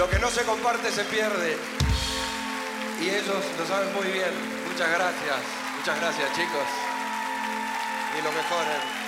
Lo que no se comparte se pierde. Y ellos lo saben muy bien. Muchas gracias, chicos. Y lo mejor.